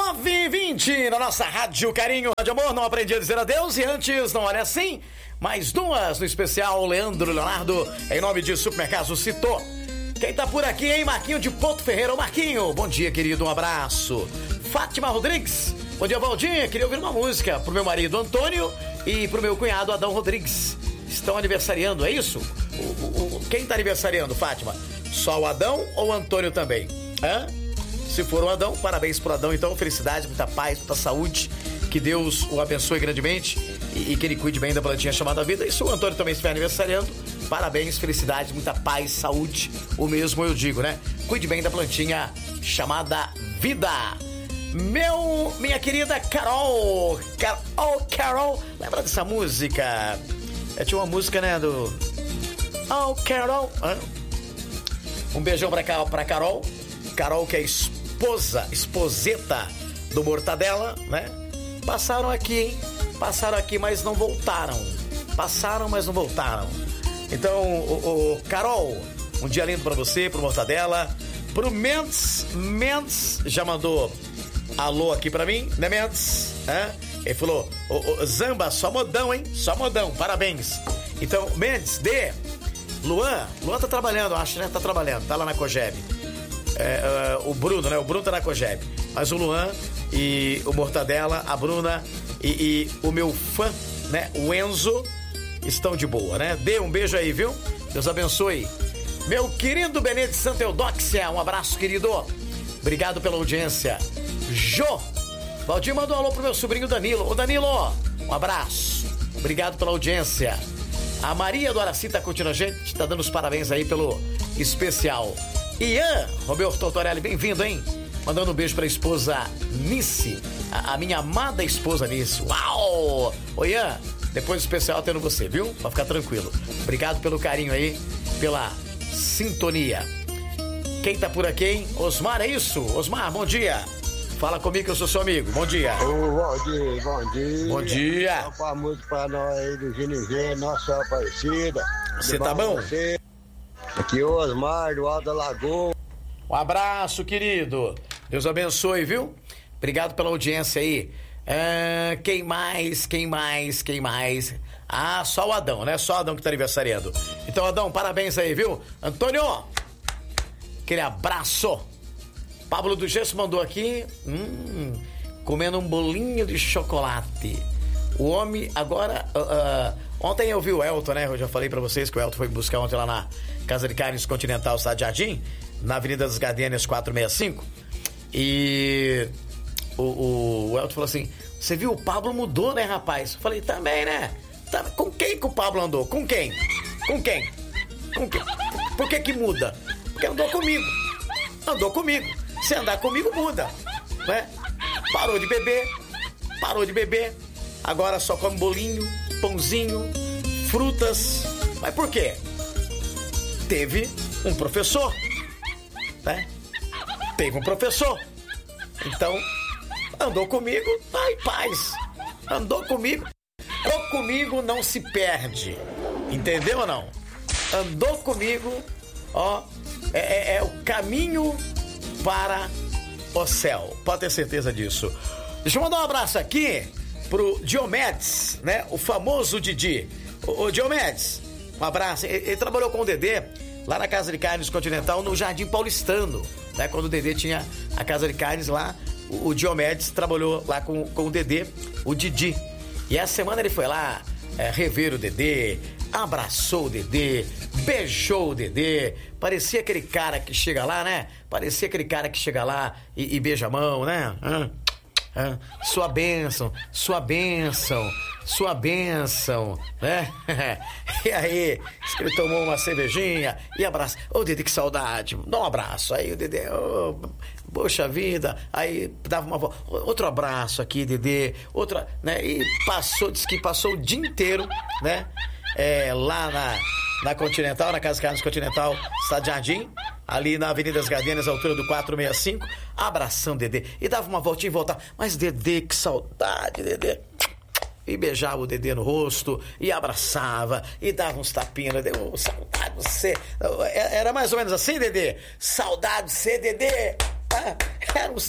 9h20 na nossa Rádio Carinho, Rádio Amor, não aprendi a dizer adeus. E antes, não olha assim, mais duas no especial Leandro Leonardo, em nome de Supermercado Citou. Quem tá por aqui, hein? Marquinho de Porto Ferreira. Ô Marquinho, bom dia, querido, um abraço. Fátima Rodrigues, bom dia, Valdinha. Queria ouvir uma música pro meu marido Antônio e pro meu cunhado Adão Rodrigues. Estão aniversariando, é isso? Quem tá aniversariando, Fátima? Só o Adão ou o Antônio também? Hã? Se for o Adão, parabéns pro Adão. Então, felicidade, muita paz, muita saúde. Que Deus o abençoe grandemente e que ele cuide bem da plantinha chamada vida. E se o Antônio também estiver aniversariando, parabéns, felicidade, muita paz, saúde. O mesmo eu digo, né? Cuide bem da plantinha chamada vida. Minha querida Carol. Carol, lembra dessa música? Tinha uma música, né, do... Oh, Carol. Um beijão pra Carol. Carol, que é esposeta do Mortadela, né? Passaram aqui, mas não voltaram. Passaram, mas não voltaram. Então, Carol, um dia lindo pra você, pro Mortadela. Pro Mendes já mandou alô aqui pra mim, né, Mendes? Ele falou, Zamba, só modão, hein? Só modão, parabéns. Então, Mendes, Luan tá trabalhando, acho, né? Tá trabalhando, tá lá na Cogeb. O Bruno, né? O Bruno tá na Cogeb. Mas o Luan e o Mortadela, a Bruna e o meu fã, né? O Enzo, estão de boa, né? Dê um beijo aí, viu? Deus abençoe. Meu querido Benedito Santa Eudóxia, um abraço, querido. Obrigado pela audiência. Jô, Valdir mandou um alô pro meu sobrinho Danilo. Ô Danilo, um abraço. Obrigado pela audiência. A Maria do Araci tá curtindo a gente, tá dando os parabéns aí pelo especial. Ian Roberto Tortorelli, bem-vindo, hein? Mandando um beijo pra esposa Nice, a minha amada esposa Nice. Uau! Ô Ian, depois do especial tendo você, viu? Pra ficar tranquilo. Obrigado pelo carinho aí, pela sintonia. Quem tá por aqui, hein? Osmar, é isso? Osmar, bom dia. Fala comigo que eu sou seu amigo. Bom dia. Bom dia. Bom dia. Toca a música pra nós aí do GNV, nossa Aparecida. Você tá bom? Você. Aqui é o Osmar, do Alto da Lagoa. Um abraço, querido. Deus abençoe, viu? Obrigado pela audiência aí. Quem mais? Só o Adão, né? Só o Adão que tá aniversariando. Então, Adão, parabéns aí, viu? Antônio, aquele abraço. Pablo do Gesso mandou aqui, comendo um bolinho de chocolate. O homem agora... ontem eu vi o Elton, né? Eu já falei pra vocês que o Elton foi buscar ontem lá na Casa de Carnes Continental Cidade Jardim, na Avenida das Gardênias 465. E o Elton falou assim, você viu, o Pablo mudou, né, rapaz? Eu falei, também, né? Com quem que o Pablo andou? Com quem? Por que muda? Porque andou comigo. Se andar comigo, muda, né? Parou de beber, agora só come bolinho, pãozinho, frutas. Mas por quê? Teve um professor, né? Então, andou comigo, tá em paz. Andou comigo não se perde. Entendeu ou não? Andou comigo, ó, é o caminho para o céu. Pode ter certeza disso. Deixa eu mandar um abraço aqui pro Diomedes, né? O famoso Didi. O Diomedes, um abraço. Ele trabalhou com o Dedê lá na Casa de Carnes Continental, no Jardim Paulistano, né? Quando o Dedê tinha a Casa de Carnes lá, o Diomedes trabalhou lá com o Dedê, o Didi. E essa semana ele foi lá rever o Dedê, abraçou o Dedê, beijou o Dedê. Parecia aquele cara que chega lá, né? E beija a mão, né? Sua bênção, né? E aí, ele tomou uma cervejinha e abraça. Ô, Dedê, que saudade. Dá um abraço. Aí o Dedê, poxa vida. Aí dava outro abraço aqui, Dedê. Outra, né? E disse que passou o dia inteiro, né? Lá na Continental, na Casa Carnes Continental, Cidade Jardim, ali na Avenida das Gardênias, altura do 465, abraçando Dedê. E dava uma voltinha e voltava. Mas Dedê, que saudade, Dedê. E beijava o Dedê no rosto, e abraçava, e dava uns tapinhas. Dedê, saudade de você. Era mais ou menos assim, Dedê? Saudade de você, Dedê.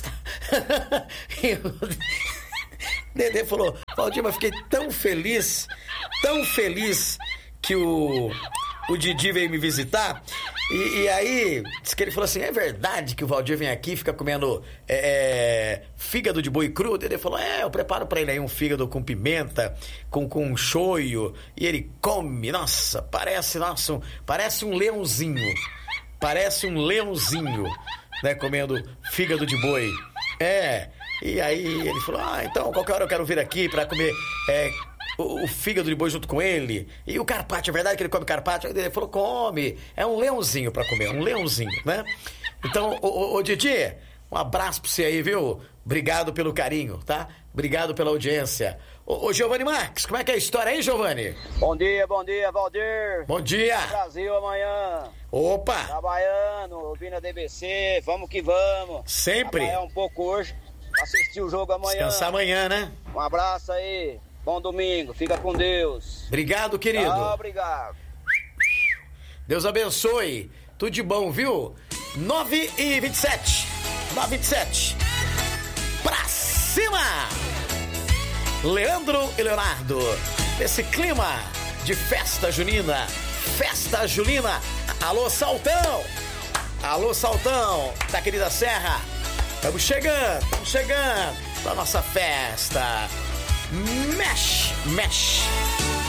E o Dedê falou, Valdir, mas fiquei tão feliz que o Didi veio me visitar. E aí, disse que ele falou assim, é verdade que o Valdir vem aqui e fica comendo fígado de boi cru? O Dedê falou, eu preparo pra ele aí um fígado com pimenta, com shoyu, e ele come, nossa, parece um leãozinho. Parece um leãozinho, né, comendo fígado de boi. E aí ele falou, então qualquer hora eu quero vir aqui pra comer o fígado de boi junto com ele. E o carpaccio, é verdade que ele come carpaccio? Ele falou, come. É um leãozinho pra comer, um leãozinho, né? Então, ô Didi, um abraço pra você aí, viu? Obrigado pelo carinho, tá? Obrigado pela audiência. Ô Giovanni Marques, como é que é a história aí, Giovanni? Bom dia, Valdir. Bom dia. Brasil amanhã. Opa. Trabalhando, ouvindo a DBC, vamos que vamos. Sempre. Trabalhar um pouco hoje, assistir o jogo amanhã. Descansar amanhã, né? Um abraço aí. Bom domingo, fica com Deus. Obrigado, querido. Obrigado. Deus abençoe. Tudo de bom, viu? 9h27. 9h27. Pra cima! Leandro e Leonardo. Nesse clima de festa junina. Festa julina. Alô, Saltão. Alô, Saltão. Da querida Serra. Estamos chegando. Pra nossa festa. Mexe.